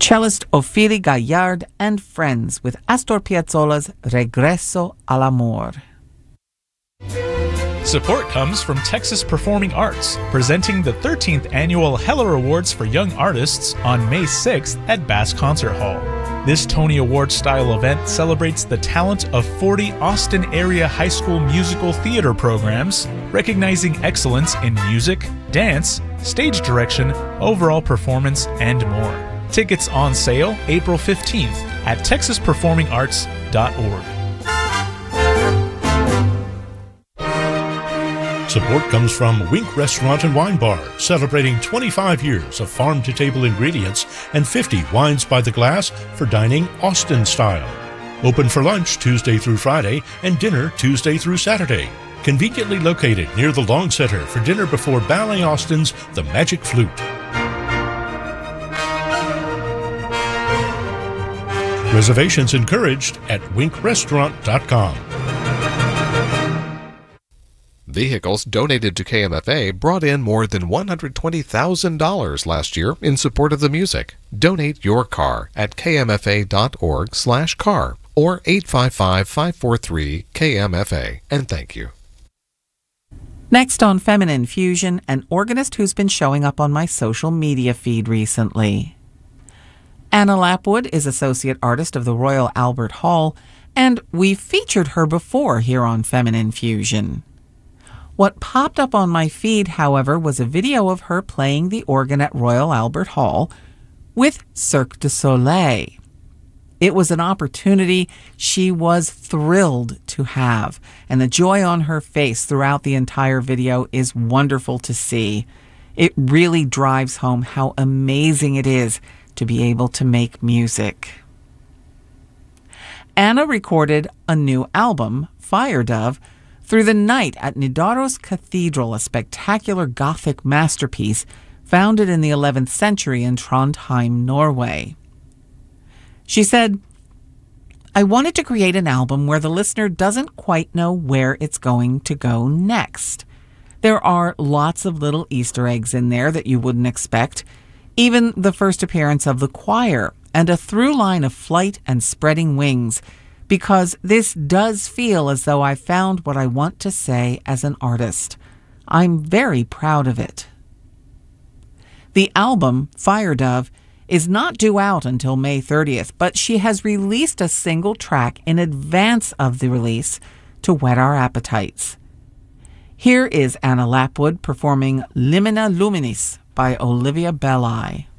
Cellist Ophélie Gaillard and Friends with Astor Piazzolla's Regreso al Amor. Support comes from Texas Performing Arts, presenting the 13th Annual Heller Awards for Young Artists on May 6th at Bass Concert Hall. This Tony Award-style event celebrates the talent of 40 Austin-area high school musical theater programs, recognizing excellence in music, dance, stage direction, overall performance, and more. Tickets on sale April 15th at texasperformingarts.org. Support comes from Wink Restaurant and Wine Bar, celebrating 25 years of farm-to-table ingredients and 50 wines by the glass for dining Austin style. Open for lunch Tuesday through Friday and dinner Tuesday through Saturday. Conveniently located near the Long Center for dinner before Ballet Austin's The Magic Flute. Reservations encouraged at winkrestaurant.com. Vehicles donated to KMFA brought in more than $120,000 last year in support of the music. Donate your car at kmfa.org/car or 855-543-KMFA. And thank you. Next on Feminine Fusion, an organist who's been showing up on my social media feed recently. Anna Lapwood is Associate Artist of the Royal Albert Hall, and we've featured her before here on Feminine Fusion. What popped up on my feed, however, was a video of her playing the organ at Royal Albert Hall with Cirque du Soleil. It was an opportunity she was thrilled to have, and the joy on her face throughout the entire video is wonderful to see. It really drives home how amazing it is to be able to make music. Anna recorded a new album, Fire Dove, through the night at Nidaros Cathedral, a spectacular Gothic masterpiece founded in the 11th century in Trondheim, Norway. She said, "I wanted to create an album where the listener doesn't quite know where it's going to go next. There are lots of little Easter eggs in there that you wouldn't expect, even the first appearance of the choir, and a through line of flight and spreading wings, because this does feel as though I found what I want to say as an artist. I'm very proud of it." The album, Fire Dove, is not due out until May 30th, but she has released a single track in advance of the release to whet our appetites. Here is Anna Lapwood performing Limina Luminis by Olivia Belli.